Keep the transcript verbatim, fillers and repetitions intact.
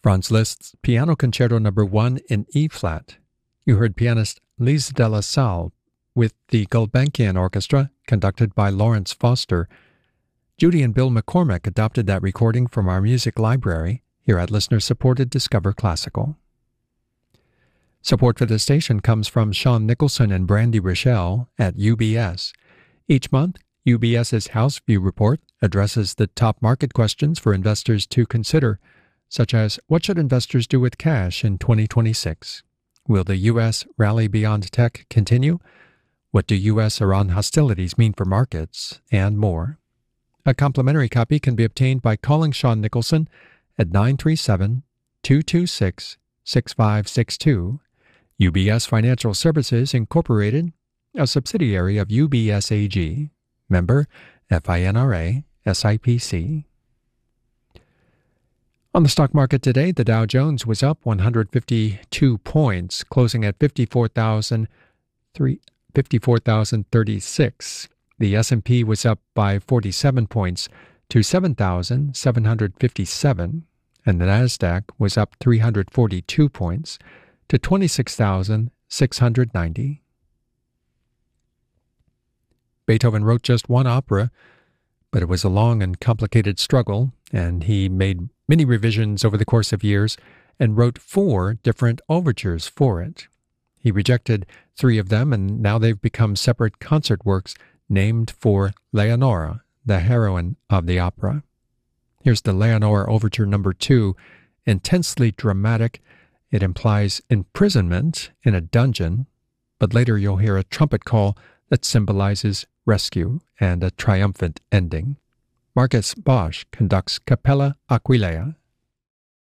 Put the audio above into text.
Franz Liszt's Piano Concerto Number one in E-flat. You heard pianist Lise de la Salle with the Gulbenkian Orchestra, conducted by Lawrence Foster. Judy and Bill McCormick adopted that recording from our music library here at listener-supported Discover Classical. Support for the station comes from Sean Nicholson and Brandy Rochelle at U B S. Each month, UBS's House View Report addresses the top market questions for investors to consider, such as what should investors do with cash in twenty twenty-six? Will the U S rally beyond tech continue? What do U S Iran hostilities mean for markets? And more. A complimentary copy can be obtained by calling Sean Nicholson at nine three seven, two two six, six five six two. U B S Financial Services, Incorporated, a subsidiary of U B S A G, member FINRA, S I P C. On the stock market today, the Dow Jones was up one hundred fifty-two points, closing at fifty-four thousand thirty-six. The S and P was up by forty-seven points to seven thousand seven hundred fifty-seven, and the Nasdaq was up three hundred forty-two points to twenty-six thousand six hundred ninety. Beethoven wrote just one opera, but it was a long and complicated struggle, and he made many revisions over the course of years and wrote four different overtures for it. He rejected three of them, and now they've become separate concert works named for Leonora, the heroine of the opera. Here's the Leonora Overture Number two, intensely dramatic. It implies imprisonment in a dungeon, but later you'll hear a trumpet call that symbolizes rescue and a triumphant ending. Marcus Bosch conducts Capella Aquileia.